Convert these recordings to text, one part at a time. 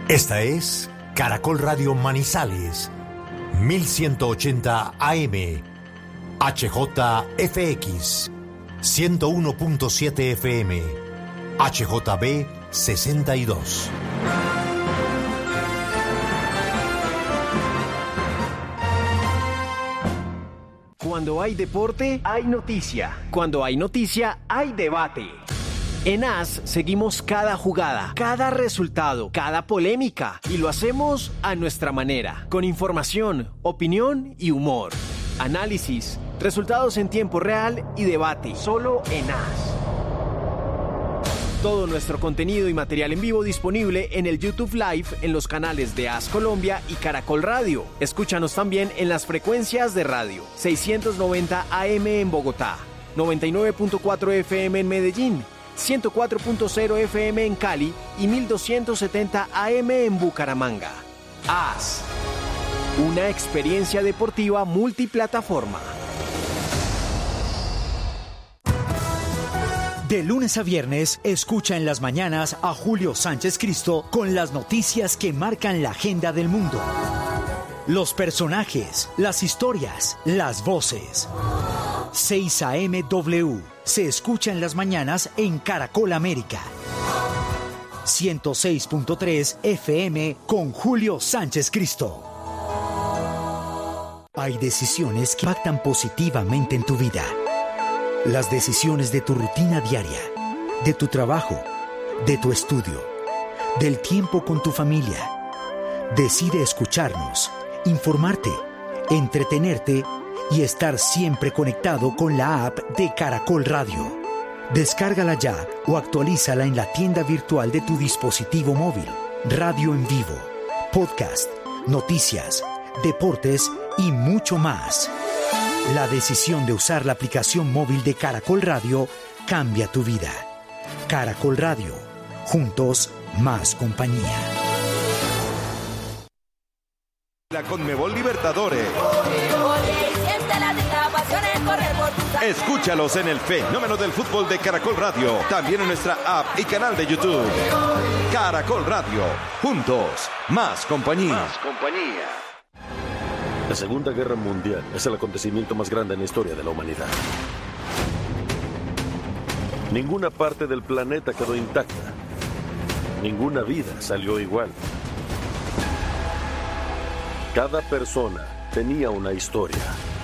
Esta es Caracol Radio Manizales, 1180 AM, HJFX, 101.7 FM, HJB 62. Cuando hay deporte, hay noticia. Cuando hay noticia, hay debate. En AS seguimos cada jugada, cada resultado, cada polémica y lo hacemos a nuestra manera, con información, opinión y humor. Análisis, resultados en tiempo real y debate, solo en AS. Todo nuestro contenido y material en vivo disponible en el YouTube Live en los canales de AS Colombia y Caracol Radio. Escúchanos también en las frecuencias de radio, 690 AM en Bogotá, 99.4 FM en Medellín, 104.0 FM en Cali y 1270 AM en Bucaramanga. AS, una experiencia deportiva multiplataforma. De lunes a viernes, escucha en las mañanas a Julio Sánchez Cristo con las noticias que marcan la agenda del mundo. Los personajes, las historias, las voces. 6 AM-W se escucha en las mañanas en Caracol América. 106.3 FM con Julio Sánchez Cristo. Hay decisiones que impactan positivamente en tu vida. Las decisiones de tu rutina diaria, de tu trabajo, de tu estudio, del tiempo con tu familia. Decide escucharnos, informarte, entretenerte y estar siempre conectado con la app de Caracol Radio. Descárgala ya o actualízala en la tienda virtual de tu dispositivo móvil. Radio en vivo, podcast, noticias, deportes y mucho más. La decisión de usar la aplicación móvil de Caracol Radio cambia tu vida. Caracol Radio. Juntos, más compañía. La Conmebol Libertadores. Escúchalos en el fenómeno del fútbol de Caracol Radio. También en nuestra app y canal de YouTube. Caracol Radio. Juntos, más compañía. La Segunda Guerra Mundial es el acontecimiento más grande en la historia de la humanidad. Ninguna parte del planeta quedó intacta. Ninguna vida salió igual. Cada persona tenía una historia.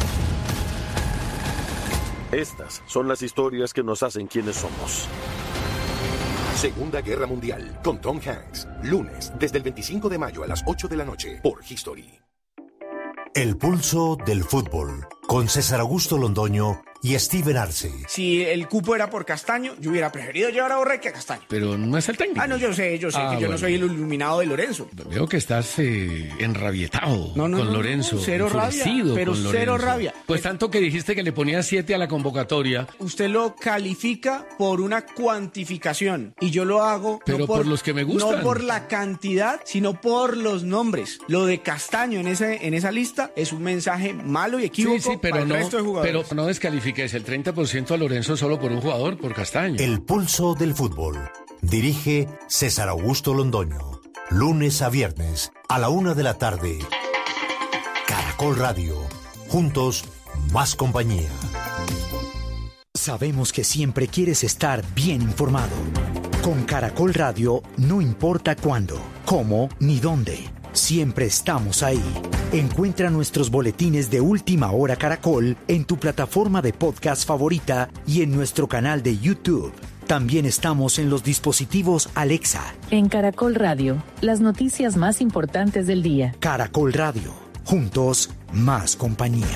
Estas son las historias que nos hacen quienes somos. Segunda Guerra Mundial, con Tom Hanks. Lunes, desde el 25 de mayo a las 8 de la noche, por History. El pulso del fútbol, con César Augusto Londoño y Steven Arce. Si el cupo era por Castaño, yo hubiera preferido llevar a Borré que a Castaño. Pero no es el técnico. No, yo sé que yo no soy el iluminado de Lorenzo. Veo que estás enrabietado con Lorenzo. Cero rabia, pero con cero Lorenzo. rabia. Pues tanto que dijiste que le ponías 7 a la convocatoria. Usted lo califica por una cuantificación y yo lo hago pero no por los que me gustan. No por la cantidad, sino por los nombres. Lo de Castaño en esa lista es un mensaje malo y equívoco sí, pero para el resto de jugadores. Pero no descalifiques el 30% a Lorenzo solo por un jugador, por Castaño. El pulso del fútbol. Dirige César Augusto Londoño. Lunes a viernes a la 1 de la tarde. Caracol Radio. Juntos, más compañía. Sabemos que siempre quieres estar bien informado. Con Caracol Radio no importa cuándo, cómo ni dónde. Siempre estamos ahí. Encuentra nuestros boletines de Última Hora Caracol en tu plataforma de podcast favorita y en nuestro canal de YouTube. También estamos en los dispositivos Alexa. En Caracol Radio, las noticias más importantes del día. Caracol Radio. Juntos, más compañía.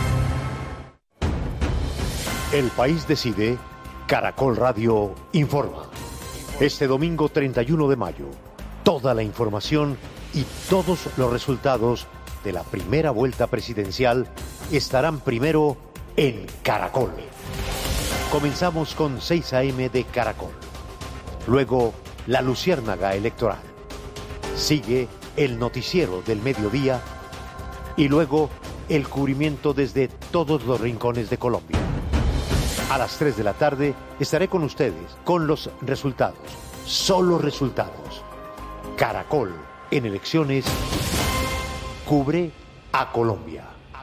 El país decide. Caracol Radio informa. Este domingo 31 de mayo, toda la información y todos los resultados de la primera vuelta presidencial estarán primero en Caracol. Comenzamos con 6 AM de Caracol. Luego, la Luciérnaga Electoral. Sigue el noticiero del mediodía y luego el cubrimiento desde todos los rincones de Colombia. A las 3 de la tarde estaré con ustedes con los resultados, solo resultados. Caracol en elecciones, cubre a Colombia.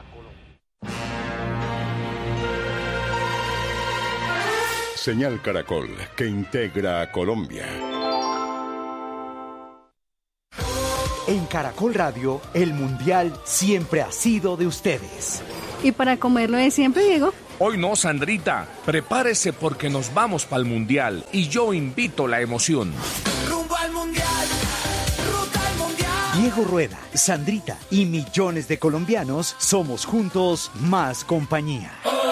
Señal Caracol, que integra a Colombia. En Caracol Radio, el Mundial siempre ha sido de ustedes. ¿Y para comerlo de siempre, Diego? Hoy no, Sandrita. Prepárese porque nos vamos para el Mundial y yo invito la emoción. Rumbo al Mundial, ruta al Mundial. Diego Rueda, Sandrita y millones de colombianos somos juntos más compañía.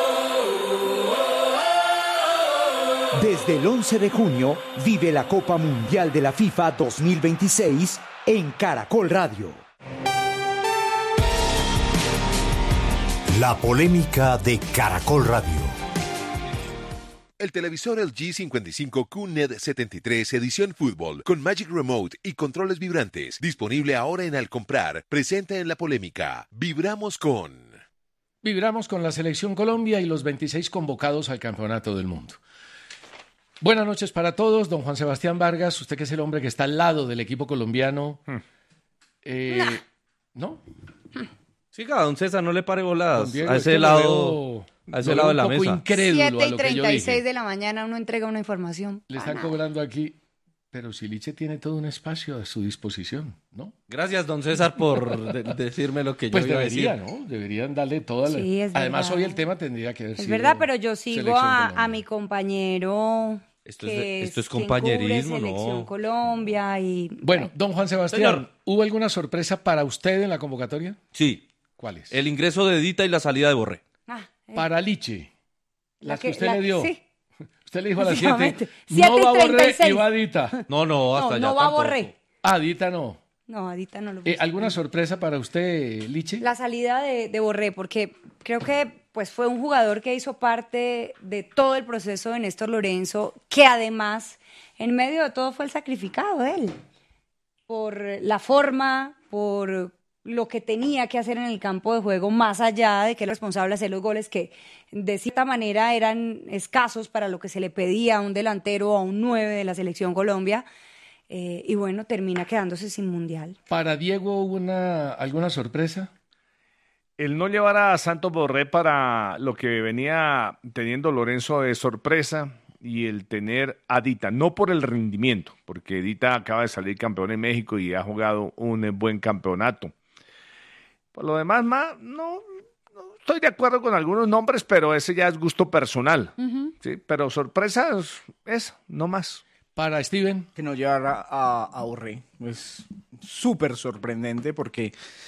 Desde el 11 de junio, vive la Copa Mundial de la FIFA 2026 en Caracol Radio. La polémica de Caracol Radio. El televisor LG 55 QNED 73 edición fútbol con Magic Remote y controles vibrantes, disponible ahora en Al Comprar, presenta en la polémica. Vibramos con la Selección Colombia y los 26 convocados al Campeonato del Mundo. Buenas noches para todos, don Juan Sebastián Vargas, usted que es el hombre que está al lado del equipo colombiano. ¿No? Siga, don César, no le pare boladas. Diego, a ese lado de la mesa. Incrédulo 7:36 de la mañana uno entrega una información. Le están cobrando aquí, pero si Liche tiene todo un espacio a su disposición, ¿no? Gracias, don César, por decirme lo que yo pues iba a decir. ¿no? Deberían darle toda la... Sí, Además, verdad. hoy el tema tendría que haber sido... Es verdad, pero yo sigo a mi compañero... Esto es compañerismo, Selección ¿no? Colombia y... Bueno, don Juan Sebastián, Señor. ¿hubo alguna sorpresa para usted en la convocatoria? Sí. ¿Cuál es? El ingreso de Dita y la salida de Borré. Para Liche. Las que usted le dio. Sí. Usted le dijo a las 7. No No va Borré y va Dita. No, hasta allá no va tampoco. Borré. Dita no. No, Adita no lo ¿Alguna sorpresa para usted, Liche? La salida de Borré, porque creo que pues fue un jugador que hizo parte de todo el proceso de Néstor Lorenzo, que además, en medio de todo, fue el sacrificado de él. Por la forma, por lo que tenía que hacer en el campo de juego, más allá de que era responsable de hacer los goles que de cierta manera eran escasos para lo que se le pedía a un delantero o a un 9 de la Selección Colombia. Y bueno, termina quedándose sin Mundial. ¿Para Diego hubo alguna sorpresa? El no llevar a Santos Borré para lo que venía teniendo Lorenzo de sorpresa y el tener a Dita, no por el rendimiento, porque Dita acaba de salir campeón en México y ha jugado un buen campeonato. Por lo demás, no estoy de acuerdo con algunos nombres, pero ese ya es gusto personal. Uh-huh. ¿Sí? Pero sorpresas, eso, no más. Para Steven. Que no llevara a Borré. Es súper sorprendente porque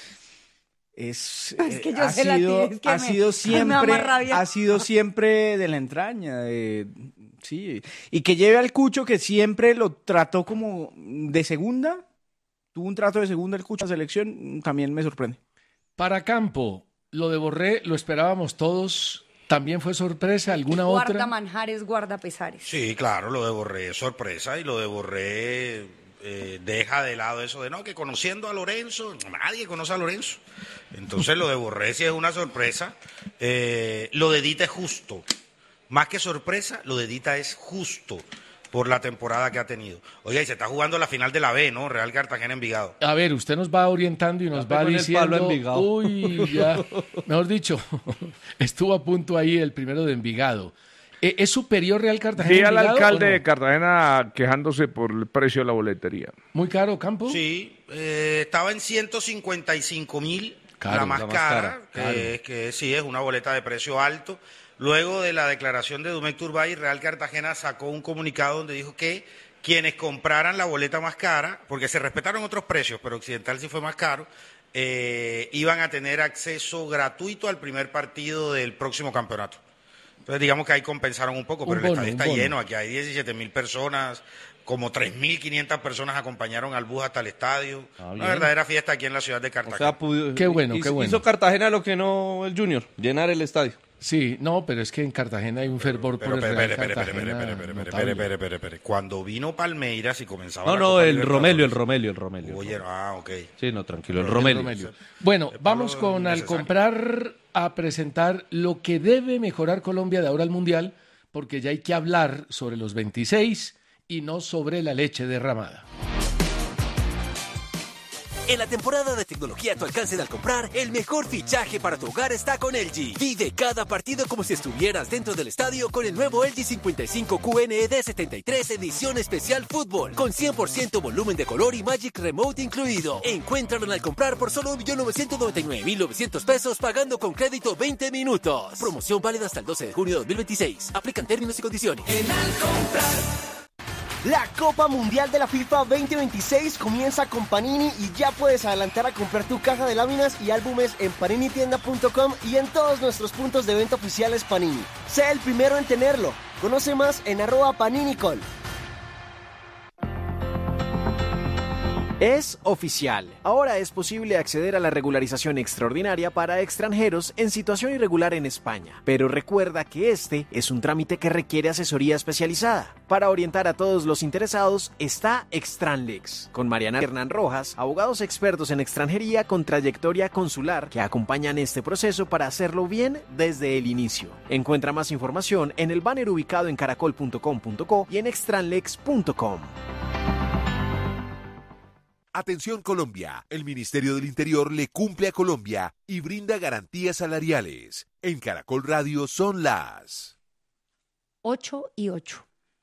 ha sido siempre de la entraña. Sí. Y que lleve al Cucho, que siempre lo trató como de segunda. Tuvo un trato de segunda el Cucho en la selección, también me sorprende. Para Campo, lo de Borré lo esperábamos todos. ¿También fue sorpresa? ¿Alguna otra? Guarda manjares, guarda pesares. Sí, claro, lo de Borré es sorpresa y lo de Borré deja de lado eso de no, que conociendo a Lorenzo, nadie conoce a Lorenzo. Entonces lo de Borré sí es una sorpresa. Lo de Dita es justo. Más que sorpresa, lo de Dita es justo por la temporada que ha tenido. Oiga, y se está jugando la final de la B, ¿no? Real Cartagena Envigado. A ver, usted nos va orientando y nos va diciendo... Uy, ya, mejor dicho, estuvo a punto ahí el primero de Envigado. ¿Es superior Real Cartagena Vi al Envigado, alcalde de Cartagena quejándose por el precio de la boletería. ¿Muy caro, Campo? Sí, estaba en 155.000, la más cara, que sí es una boleta de precio alto. Luego de la declaración de Domecq Turbay, Real Cartagena sacó un comunicado donde dijo que quienes compraran la boleta más cara, porque se respetaron otros precios, pero Occidental sí fue más caro, iban a tener acceso gratuito al primer partido del próximo campeonato. Entonces digamos que ahí compensaron un poco, pero el estadio está lleno, aquí hay 17.000 personas, como 3.500 personas acompañaron al bus hasta el estadio. Una verdadera fiesta aquí en la ciudad de Cartagena. O sea, qué bueno. Hizo Cartagena lo que no el Junior, llenar el estadio. Sí, no, pero es que en Cartagena hay un fervor por el Real Cartagena. Espere. Cuando vino Palmeiras y comenzaba el Romelio. Oye, ok. Sí, no, tranquilo, el Romelio. Bueno, vamos con Al Comprar a presentar lo que debe mejorar Colombia de ahora al Mundial, porque ya hay que hablar sobre los 26 y no sobre la leche derramada. En la temporada de tecnología a tu alcance al comprar, el mejor fichaje para tu hogar está con LG. Vive cada partido como si estuvieras dentro del estadio con el nuevo LG 55 QNED 73 edición especial fútbol, con 100% volumen de color y Magic Remote incluido. Encuéntralo al comprar por solo 1.999.900 pesos pagando con crédito 20 minutos. Promoción válida hasta el 12 de junio de 2026. Aplican términos y condiciones. La Copa Mundial de la FIFA 2026 comienza con Panini y ya puedes adelantar a comprar tu caja de láminas y álbumes en paninitienda.com y en todos nuestros puntos de venta oficiales Panini. Sé el primero en tenerlo. Conoce más en @paninicol. Es oficial. Ahora es posible acceder a la regularización extraordinaria para extranjeros en situación irregular en España. Pero recuerda que este es un trámite que requiere asesoría especializada. Para orientar a todos los interesados está Extranlex, con Mariana Hernán Rojas, abogados expertos en extranjería con trayectoria consular que acompañan este proceso para hacerlo bien desde el inicio. Encuentra más información en el banner ubicado en caracol.com.co y en extranlex.com. Atención Colombia, el Ministerio del Interior le cumple a Colombia y brinda garantías salariales. En Caracol Radio son las 8:08.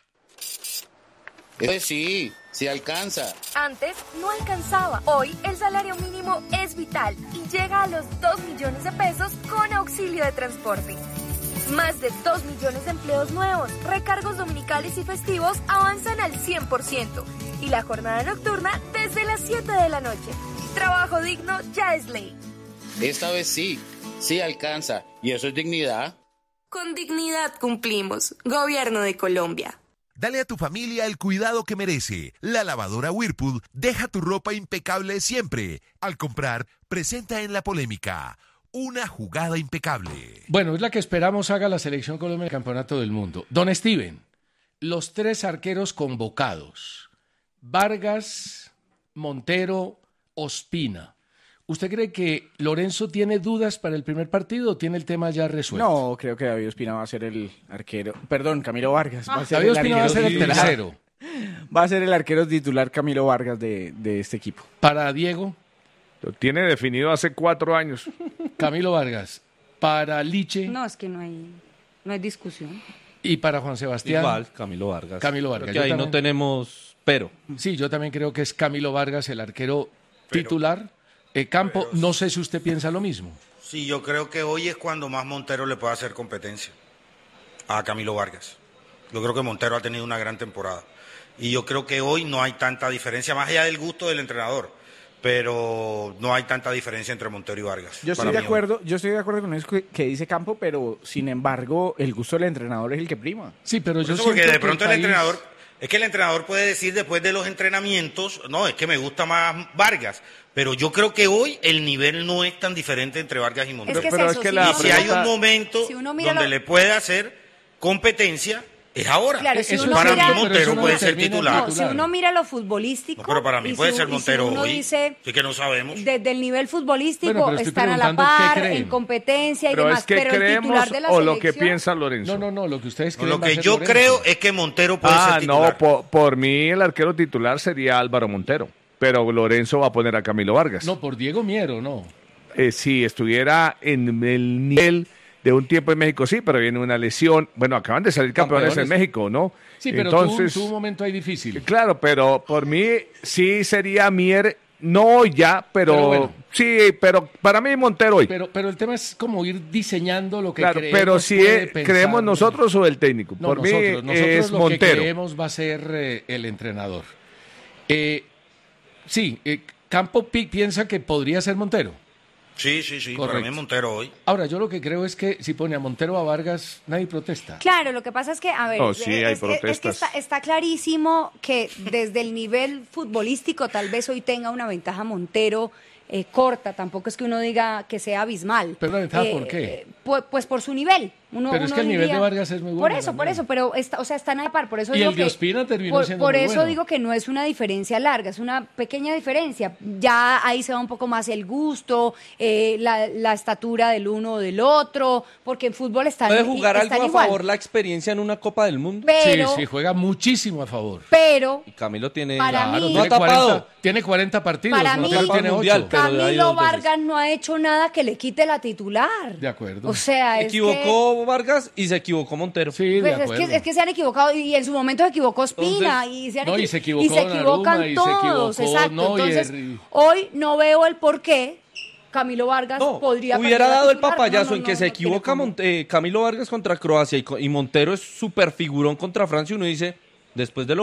Sí alcanza. Antes no alcanzaba. Hoy el salario mínimo es vital y llega a los 2 millones de pesos con auxilio de transporte. Más de 2 millones de empleos nuevos, recargos dominicales y festivos avanzan al 100% y la jornada nocturna desde las 7 de la noche. Trabajo digno ya es ley. Esta vez sí alcanza. ¿Y eso es dignidad? Con dignidad cumplimos. Gobierno de Colombia. Dale a tu familia el cuidado que merece. La lavadora Whirlpool deja tu ropa impecable siempre. Al comprar, presenta en la polémica. Una jugada impecable. Bueno, es la que esperamos haga la Selección Colombia en el Campeonato del Mundo. Don Steven, los 3 arqueros convocados, Vargas, Montero, Ospina. ¿Usted cree que Lorenzo tiene dudas para el primer partido o tiene el tema ya resuelto? No, creo que David Ospina va a ser el arquero. Perdón, Camilo Vargas. David Ospina va a ser el tercero. Va a ser el arquero titular Camilo Vargas de este equipo. Para Diego. Lo tiene definido hace 4 años. Camilo Vargas. Para Liche. No, es que no hay discusión. Y para Juan Sebastián. Igual, Camilo Vargas. Camilo Vargas. Creo que ahí también no tenemos pero. Sí, yo también creo que es Camilo Vargas el arquero titular. Campo, no sé si usted piensa lo mismo. Sí, yo creo que hoy es cuando más Montero le puede hacer competencia a Camilo Vargas. Yo creo que Montero ha tenido una gran temporada. Y yo creo que hoy no hay tanta diferencia, más allá del gusto del entrenador. Pero no hay tanta diferencia entre Montero y Vargas. Yo estoy de acuerdo con eso que dice Campo, pero sin embargo el gusto del entrenador es el que prima. Sí, pero yo siento porque de pronto el entrenador, es que el entrenador puede decir después de los entrenamientos, no, es que me gusta más Vargas, pero yo creo que hoy el nivel no es tan diferente entre Vargas y Montero. Si hay un momento donde le puede hacer competencia, es ahora. Claro, si para mí Montero puede ser titular. No, si uno mira lo futbolístico. No, pero para mí puede ser Montero si uno hoy. Dice, sí que no sabemos. Desde el nivel futbolístico están a la par, en competencia y demás. Es que pero el titular de la selección. Lo que piensa Lorenzo. No, lo que ustedes creen. Lo que yo creo es que Montero puede ser titular. No, por mí el arquero titular sería Álvaro Montero. Pero Lorenzo va a poner a Camilo Vargas. No, por Diego Miero, no. Si estuviera en el nivel de un tiempo en México, sí, pero viene una lesión. Bueno, acaban de salir campeones en México, ¿no? Sí, pero entonces, tuvo un momento ahí difícil. Claro, pero por mí sí sería Mier, no ya, pero bueno. Sí, pero para mí Montero hoy. Pero el tema es como ir diseñando lo que creemos. Pero si creemos nosotros o el técnico. No, por nosotros mí es lo Montero. Que creemos va a ser el entrenador. Campo piensa que podría ser Montero. Sí, correcto. Para mí es Montero hoy. Ahora, yo lo que creo es que si pone a Montero o a Vargas, nadie protesta. Claro, lo que pasa es que, a ver, hay protestas. Es que está clarísimo que desde el nivel futbolístico tal vez hoy tenga una ventaja Montero corta, tampoco es que uno diga que sea abismal. ¿Pero la ventaja por qué? Pues por su nivel. Pero es que el nivel de Vargas es muy bueno. Por eso, pero están a la par. Por eso y digo el de Ospina terminó siendo por muy eso bueno. digo que no es una diferencia larga, es una pequeña diferencia. Ya ahí se va un poco más el gusto, la estatura del uno o del otro, porque en fútbol están ¿Puede jugar están algo igual. a favor la experiencia en una Copa del Mundo? Pero, sí, juega muchísimo a favor. Pero y Camilo tiene... para mí, no ha tapado. Tiene 40 partidos, Para mí, tiene 8. Camilo Vargas no ha hecho nada que le quite la titular. De acuerdo. O sea, equivocó Vargas y se equivocó Montero. Sí, pues es que se han equivocado y en su momento se equivocó Ospina. Entonces, se equivocan todos. Exacto. Entonces, hoy no veo el por qué Camilo Vargas podría... Hubiera dado el papayazo en que se equivoca Camilo Vargas contra Croacia y Montero es súper figurón contra Francia. Uno dice, después de lo